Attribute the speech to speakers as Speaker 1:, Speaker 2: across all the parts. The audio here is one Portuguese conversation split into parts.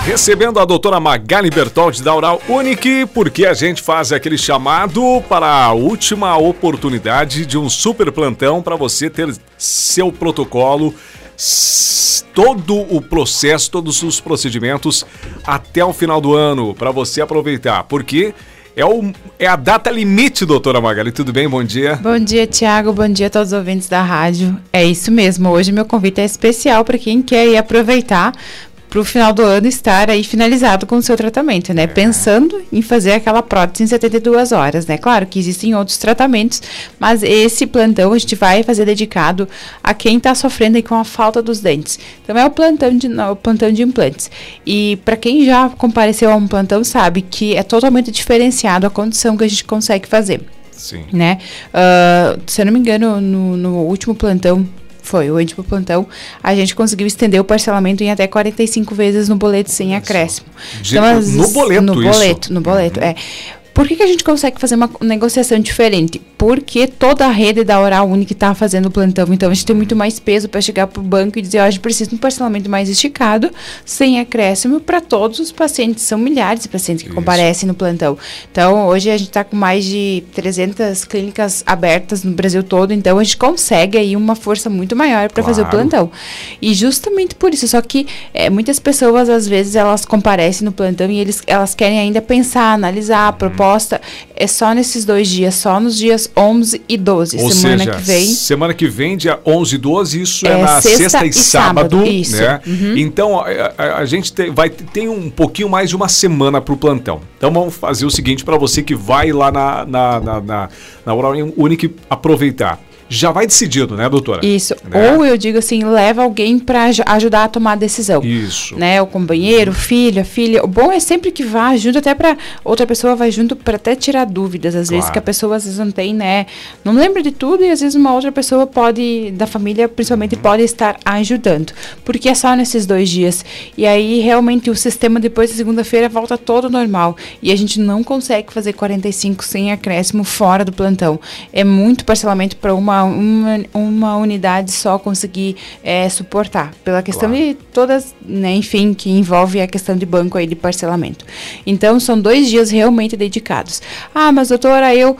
Speaker 1: Recebendo a doutora Magali Bertoldi da Oral Unique, porque a gente faz aquele chamado para a última oportunidade de um super plantão para você ter seu protocolo, todo o processo, todos os procedimentos até o final do ano, para você aproveitar, porque é a data limite, doutora Magali. Tudo bem? Bom dia.
Speaker 2: Bom dia, Tiago. Bom dia a todos os ouvintes da rádio. É isso mesmo. Hoje meu convite é especial para quem quer ir aproveitar para o final do ano estar aí finalizado com o seu tratamento, né? Pensando em fazer aquela prótese em 72 horas, né? Claro que existem outros tratamentos, mas esse plantão a gente vai fazer dedicado a quem está sofrendo aí com a falta dos dentes. Então é o plantão de implantes. E para quem já compareceu a um plantão sabe que é totalmente diferenciado a condição que a gente consegue fazer.
Speaker 1: Sim.
Speaker 2: Né? Se eu não me engano, no último plantão, o último plantão, a gente conseguiu estender o parcelamento em até 45 vezes no boleto sem acréscimo. Então, no boleto, é. Por que a gente consegue fazer uma negociação diferente? Porque toda a rede da Oral Unique está fazendo o plantão. Então, a gente tem muito mais peso para chegar para o banco e dizer, a gente precisa de um parcelamento mais esticado, sem acréscimo, para todos os pacientes. São milhares de pacientes que comparecem no plantão. Então, hoje a gente está com mais de 300 clínicas abertas no Brasil todo. Então, a gente consegue aí uma força muito maior para fazer o plantão. E justamente por isso. Só que muitas pessoas, às vezes, elas comparecem no plantão e elas querem ainda pensar, analisar a proposta. É só nesses 2 dias, só nos dias 11 e 12.
Speaker 1: Ou
Speaker 2: semana
Speaker 1: seja,
Speaker 2: que vem.
Speaker 1: Semana que vem, dia 11 e 12, isso é na sexta e sábado.
Speaker 2: Isso.
Speaker 1: Né? Então, a gente tem um pouquinho mais de uma semana para o plantão. Então, vamos fazer o seguinte para você que vai lá na Oral Unique aproveitar. Já vai decidido, né, doutora?
Speaker 2: Isso.
Speaker 1: Né?
Speaker 2: Ou eu digo assim, leva alguém para ajudar a tomar a decisão.
Speaker 1: Isso.
Speaker 2: Né? O companheiro, o filho, a filha. O bom é sempre que vá junto, até para outra pessoa vai junto para até tirar dúvidas. Às vezes que a pessoa às vezes não tem, né? Não lembra de tudo e às vezes uma outra pessoa da família, principalmente, pode estar ajudando. Porque é só nesses 2 dias. E aí, realmente, o sistema depois da segunda-feira volta todo normal. E a gente não consegue fazer 45 sem acréscimo fora do plantão. É muito parcelamento para uma unidade só conseguir suportar, pela questão de todas, né, enfim, que envolve a questão de banco aí de parcelamento. Então, são 2 dias realmente dedicados. Mas doutora, eu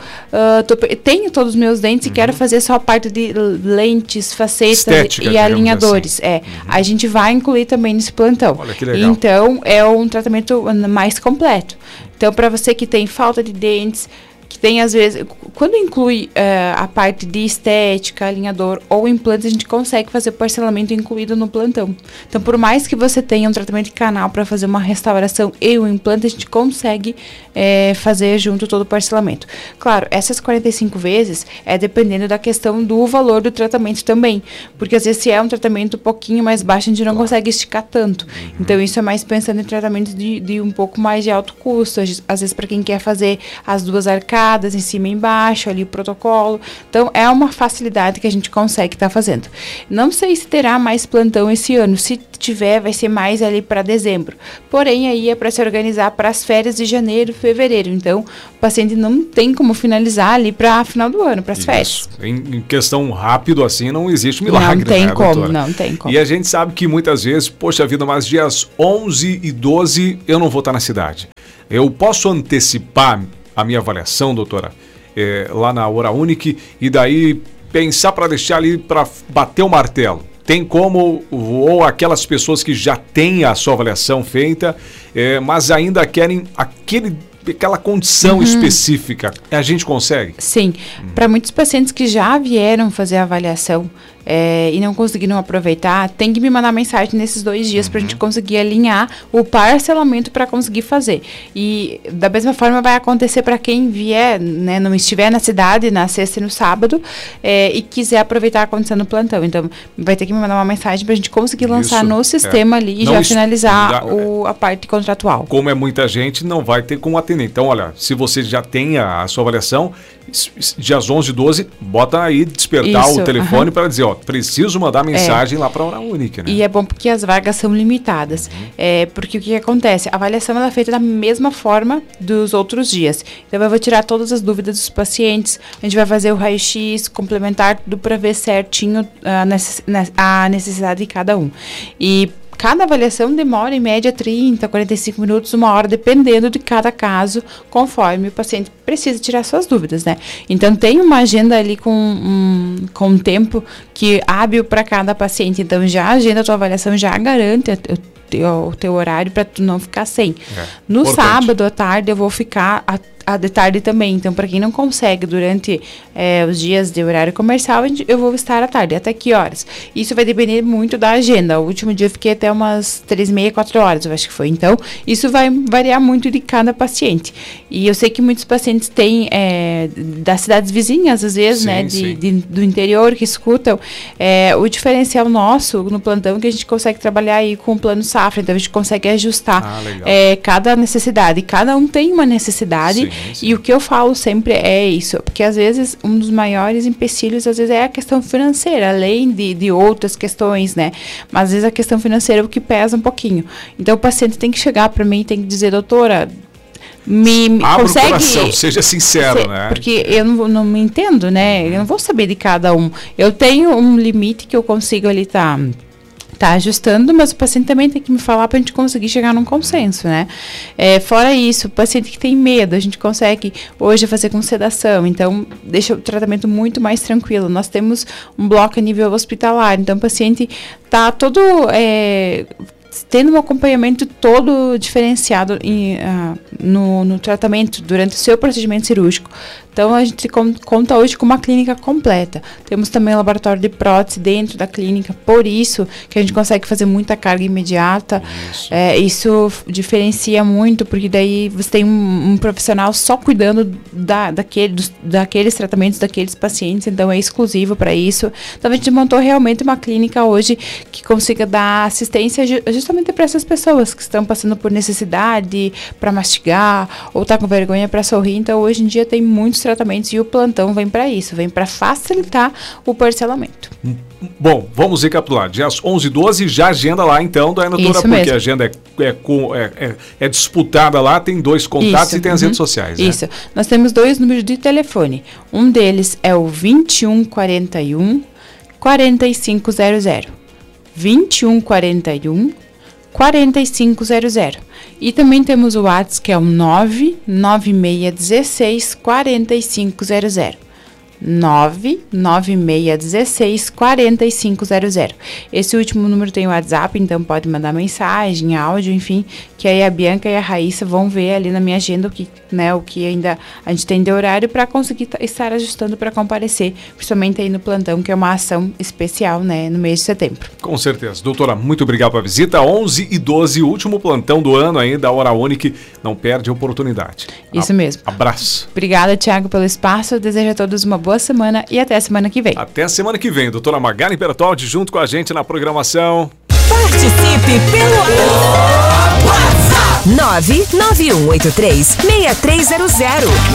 Speaker 2: tenho todos os meus dentes e quero fazer só a parte de lentes, facetas estética, e alinhadores. Assim. A gente vai incluir também nesse plantão.
Speaker 1: Olha que legal.
Speaker 2: Então, é um tratamento mais completo. Então, para você que tem falta de dentes, que tem às vezes, quando inclui a parte de estética, alinhador ou implante, a gente consegue fazer parcelamento incluído no plantão. Então, por mais que você tenha um tratamento de canal para fazer uma restauração e um implante, a gente consegue fazer junto todo o parcelamento. Claro, essas 45 vezes é dependendo da questão do valor do tratamento também, porque às vezes se é um tratamento um pouquinho mais baixo, a gente não consegue esticar tanto. Então, isso é mais pensando em tratamentos de um pouco mais de alto custo, às vezes para quem quer fazer as 2 arcadas em cima e embaixo, ali o protocolo. Então, é uma facilidade que a gente consegue estar fazendo. Não sei se terá mais plantão esse ano. Se tiver, vai ser mais ali para dezembro. Porém, aí é para se organizar para as férias de janeiro, fevereiro. Então, o paciente não tem como finalizar ali para final do ano, para as férias.
Speaker 1: Em questão rápido assim, não existe milagre,
Speaker 2: não tem,
Speaker 1: né,
Speaker 2: como,
Speaker 1: doutora?
Speaker 2: não tem como.
Speaker 1: E a gente sabe que muitas vezes, poxa vida, mas dias 11 e 12 eu não vou estar na cidade. Eu posso antecipar a minha avaliação, doutora, lá na Oral Unique, e daí pensar para deixar ali para bater o martelo. Tem como, ou aquelas pessoas que já têm a sua avaliação feita, mas ainda querem aquela condição específica, a gente consegue?
Speaker 2: Sim, para muitos pacientes que já vieram fazer a avaliação e não conseguiram aproveitar, tem que me mandar mensagem nesses 2 dias para a gente conseguir alinhar o parcelamento para conseguir fazer. E da mesma forma vai acontecer para quem vier, né, não estiver na cidade na sexta e no sábado e quiser aproveitar a condição do plantão. Então, vai ter que me mandar uma mensagem para a gente conseguir lançar no sistema ali e já finalizar a parte contratual.
Speaker 1: Como é muita gente, não vai ter como atender. Então, olha, se você já tem a sua avaliação, dias 11 e 12, bota aí despertar o telefone para dizer, preciso mandar mensagem lá para a Oral Unique, né?
Speaker 2: E é bom porque as vagas são limitadas. Porque o que acontece? A avaliação ela é feita da mesma forma dos outros dias. Então, eu vou tirar todas as dúvidas dos pacientes, a gente vai fazer o raio-x complementar, tudo para ver certinho a necessidade de cada um. E cada avaliação demora em média 30, 45 minutos, 1 hora, dependendo de cada caso, conforme o paciente precisa tirar suas dúvidas, né? Então, tem uma agenda ali com um tempo que hábil para cada paciente. Então, já a agenda da tua avaliação já garante o teu horário para tu não ficar sem. No importante. Sábado à tarde eu vou ficar de tarde também. Então, para quem não consegue durante os dias de horário comercial, eu vou estar à tarde. Até que horas? Isso vai depender muito da agenda. O último dia eu fiquei até umas 3h30, 4 horas, eu acho que foi. Então, isso vai variar muito de cada paciente. E eu sei que muitos pacientes têm das cidades vizinhas, às vezes, sim, né, do interior, que escutam. O diferencial nosso no plantão é que a gente consegue trabalhar aí com o plano safra. Então, a gente consegue ajustar cada necessidade. Cada um tem uma necessidade. Sim. Sim. E o que eu falo sempre é isso, porque às vezes um dos maiores empecilhos às vezes é a questão financeira, além de outras questões, né? Mas às vezes a questão financeira é o que pesa um pouquinho. Então o paciente tem que chegar para mim e tem que dizer, doutora,
Speaker 1: abra consegue, o coração, seja sincero, né?
Speaker 2: Porque eu não me entendo, né? Eu não vou saber de cada um. Eu tenho um limite que eu consigo ali tá ajustando, mas o paciente também tem que me falar para a gente conseguir chegar num consenso, né? Fora isso, o paciente que tem medo, a gente consegue hoje fazer com sedação, então deixa o tratamento muito mais tranquilo. Nós temos um bloco a nível hospitalar, então o paciente está todo tendo um acompanhamento todo diferenciado no tratamento durante o seu procedimento cirúrgico. Então, a gente conta hoje com uma clínica completa. Temos também um laboratório de prótese dentro da clínica, por isso que a gente consegue fazer muita carga imediata. Isso diferencia muito, porque daí você tem um profissional só cuidando daqueles tratamentos, daqueles pacientes, então é exclusivo para isso. Então, a gente montou realmente uma clínica hoje que consiga dar assistência justamente para essas pessoas que estão passando por necessidade para mastigar ou tá com vergonha para sorrir. Então, hoje em dia tem muitos tratamentos e o plantão vem para isso, vem para facilitar o parcelamento.
Speaker 1: Bom, vamos recapitular. Dias 11 e 12, já agenda lá então, Daiane, doutora, porque mesmo. A agenda é disputada lá, tem 2 contatos e tem as redes sociais.
Speaker 2: Isso. Né? Nós temos 2 números de telefone. Um deles é o 2141 4500. 2141 4500. E também temos o WhatsApp, que é o 99616 4500. 99616 4500. Esse último número tem o WhatsApp, então pode mandar mensagem, áudio, enfim, que aí a Bianca e a Raíssa vão ver ali na minha agenda o que ainda a gente tem de horário para conseguir estar ajustando para comparecer, principalmente aí no plantão, que é uma ação especial, né, no mês de setembro.
Speaker 1: Com certeza. Doutora, muito obrigado pela visita. 11 e 12, último plantão do ano aí da Hora Unique. Não perde a oportunidade.
Speaker 2: Isso mesmo.
Speaker 1: Abraço.
Speaker 2: Obrigada, Thiago, pelo espaço. Eu desejo a todos uma boa semana e até a semana que vem.
Speaker 1: Até a semana que vem. Doutora Magali Bertoldi junto com a gente na programação.
Speaker 3: Participe pelo WhatsApp 991836300.